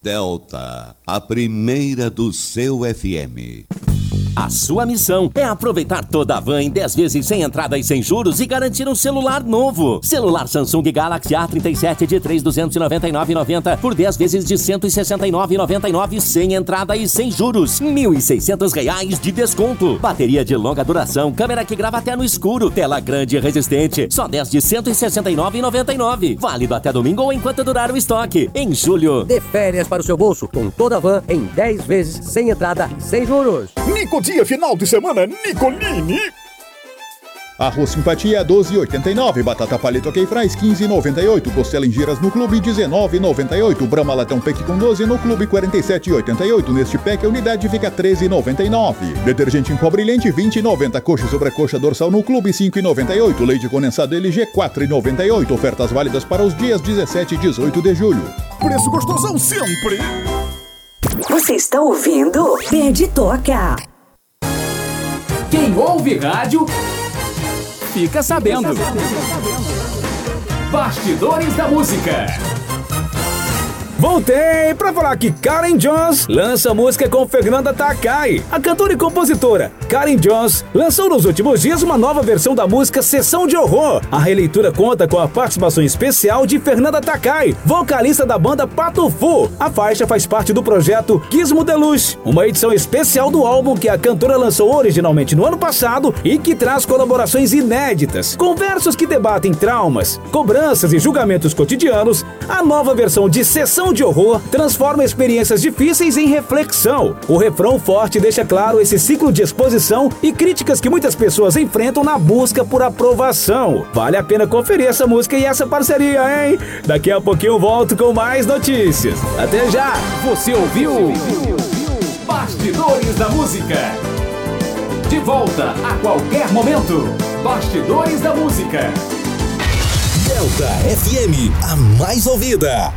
Delta, a primeira do seu FM. A sua missão é aproveitar toda a van em 10 vezes sem entrada e sem juros e garantir um celular novo. Celular Samsung Galaxy A37 de 3.299,90 por 10 vezes de 169,99 sem entrada e sem juros. R$ 1.600 de desconto. Bateria de longa duração, câmera que grava até no escuro, tela grande e resistente. Só 10 de 169,99. Válido até domingo ou enquanto durar o estoque. Em julho. Dê férias para o seu bolso com toda a van em 10 vezes sem entrada e sem juros. Nico Dia final de semana Nicolini. Arroz Simpatia 12,89, batata paleta ok fries 15,98, costela em giras no clube 19,98, Brahma Latão Pack com 12 no clube 47,88, neste pack a unidade fica 13,99, detergente em pó brilhante 20,90, coxa sobre coxa dorsal no clube 5,98, leite condensado LG 4,98, ofertas válidas para os dias 17 e 18 de julho. Preço gostosão sempre. Você está ouvindo Pede Toca. Quem ouve rádio, fica sabendo. Bastidores da música. Voltei pra falar que Karen Jones lança música com Fernanda Takai. A cantora e compositora Karen Jones lançou nos últimos dias uma nova versão da música Sessão de Horror. A releitura conta com a participação especial de Fernanda Takai, vocalista da banda Pato Fu. A faixa faz parte do projeto Gizmo Deluxe, uma edição especial do álbum que a cantora lançou originalmente no ano passado e que traz colaborações inéditas. Com versos que debatem traumas, cobranças e julgamentos cotidianos, a nova versão de Sessão de Horror transforma experiências difíceis em reflexão. O refrão forte deixa claro esse ciclo de exposição e críticas que muitas pessoas enfrentam na busca por aprovação. Vale a pena conferir essa música e essa parceria, hein? Daqui a pouquinho eu volto com mais notícias. Até já! Você ouviu? Bastidores da música. De volta a qualquer momento. Bastidores da música. Delta FM, a mais ouvida.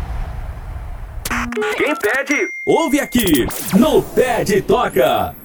Quem pede, ouve aqui no Pede Toca.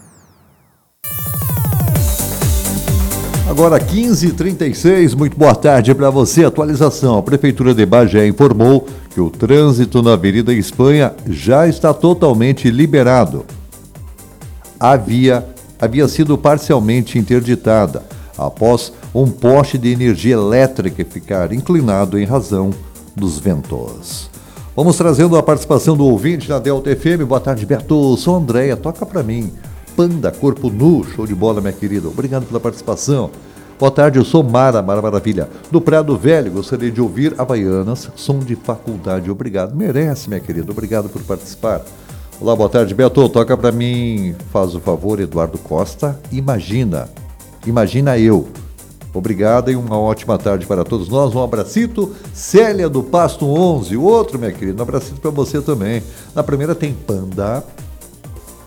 Agora 15h36, muito boa tarde para você. Atualização, a Prefeitura de Bagé informou que o trânsito na Avenida Espanha já está totalmente liberado. A via havia sido parcialmente interditada após um poste de energia elétrica ficar inclinado em razão dos ventos. Vamos trazendo a participação do ouvinte na Delta FM. Boa tarde, Beto. Sou Andréia, toca pra mim. Panda, corpo nu, show de bola, minha querida. Obrigado pela participação. Boa tarde, eu sou Mara Maravilha. Do Prado Velho, gostaria de ouvir Havaianas, som de faculdade. Obrigado. Merece, minha querida. Obrigado por participar. Olá, boa tarde, Beto. Toca pra mim, faz o favor, Eduardo Costa. Imagina eu. Obrigado e uma ótima tarde para todos nós. Um abracito. Célia do Pasto 11, o outro, minha querida. Um abracito para você também. Na primeira tem Panda,